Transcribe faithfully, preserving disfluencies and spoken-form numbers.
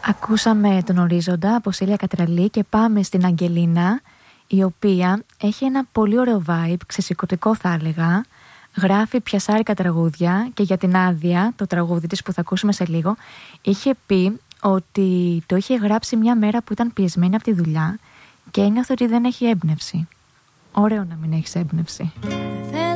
Ακούσαμε τον Ορίζοντα από Σίλια Κατραλή και πάμε στην Αγγελίνα, η οποία έχει ένα πολύ ωραίο vibe, ξεσηκωτικό θα έλεγα. Γράφει πιασάρικα τραγούδια και για την Άδεια, το τραγούδι της που θα ακούσουμε σε λίγο, είχε πει ότι το είχε γράψει μια μέρα που ήταν πιεσμένη από τη δουλειά και ένιωθε ότι δεν έχει έμπνευση. Ωραίο να μην έχεις έμπνευση.